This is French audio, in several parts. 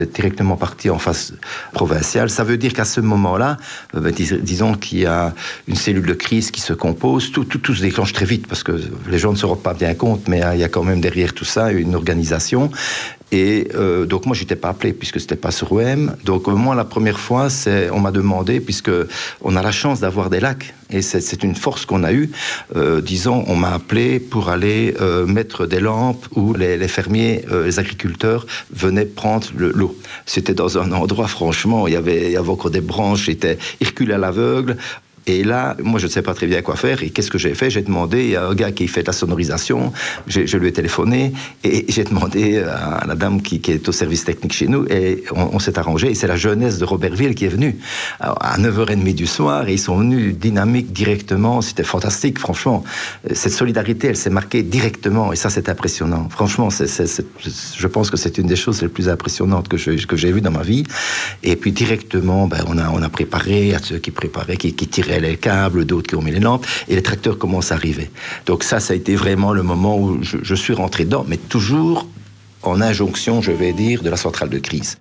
directement parti en phase provinciale. Ça veut dire qu'à ce moment-là, disons qu'il y a une cellule de crise qui se compose, tout se déclenche très vite, parce que les gens ne se rendent pas bien compte, mais il y a quand même derrière tout ça une organisation. Et donc moi, j'étais pas appelé, puisque c'était pas sur OM. Donc moi, la première fois, on m'a demandé, puisque on a la chance d'avoir des lacs, et c'est une force qu'on a eue. Disons, on m'a appelé pour aller mettre des lampes où les fermiers, les agriculteurs venaient prendre l'eau. C'était dans un endroit, franchement, il y avait encore des branches, c'était Hercule à l'aveugle. Et là, moi, je ne sais pas très bien quoi faire. Et qu'est-ce que j'ai fait? J'ai demandé à un gars qui fait la sonorisation. Je lui ai téléphoné et j'ai demandé à la dame qui est au service technique chez nous. Et on s'est arrangé. Et c'est la jeunesse de Robertville qui est venue à 9h30 du soir. Et ils sont venus dynamiques directement. C'était fantastique, franchement. Cette solidarité, elle s'est marquée directement. Et ça, c'est impressionnant. Franchement, je pense que c'est une des choses les plus impressionnantes que j'ai vues dans ma vie. Et puis directement, on a préparé à ceux qui préparaient, qui tiraient les câbles, d'autres qui ont mis les lampes, et les tracteurs commencent à arriver. Donc ça a été vraiment le moment où je suis rentré dedans, mais toujours en injonction, je vais dire, de la centrale de crise.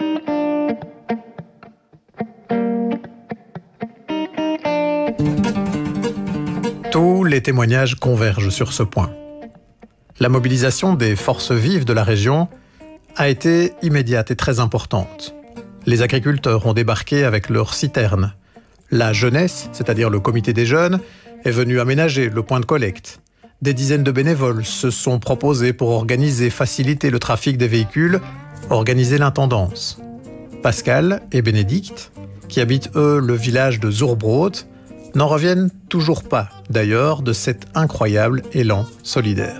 Tous les témoignages convergent sur ce point. La mobilisation des forces vives de la région a été immédiate et très importante. Les agriculteurs ont débarqué avec leurs citernes. La jeunesse, c'est-à-dire le comité des jeunes, est venue aménager le point de collecte. Des dizaines de bénévoles se sont proposés pour organiser, faciliter le trafic des véhicules, organiser l'intendance. Pascal et Bénédicte, qui habitent eux le village de Zurbrot, n'en reviennent toujours pas, d'ailleurs, de cet incroyable élan solidaire.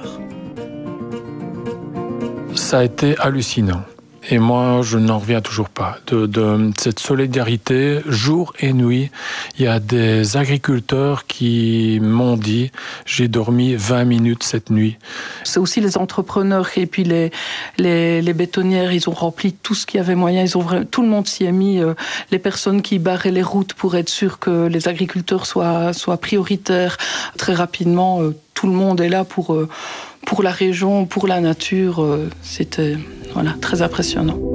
Ça a été hallucinant. Et moi, je n'en reviens toujours pas de cette solidarité jour et nuit. Il y a des agriculteurs qui m'ont dit « j'ai dormi 20 minutes cette nuit ». C'est aussi les entrepreneurs et puis les bétonnières, ils ont rempli tout ce qu'il y avait moyen. Tout le monde s'y est mis. Les personnes qui barraient les routes pour être sûr que les agriculteurs soient prioritaires. Très rapidement, tout le monde est là pour la région, pour la nature. C'était très impressionnant.